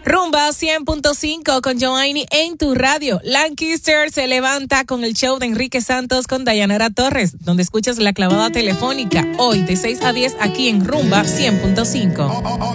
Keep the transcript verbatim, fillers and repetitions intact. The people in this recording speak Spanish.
Rumba cien punto cinco con Joanny en tu radio. Lancaster se levanta con el show de Enrique Santos con Dayanara Torres, donde escuchas la clavada telefónica hoy de seis a diez aquí en Rumba cien punto cinco.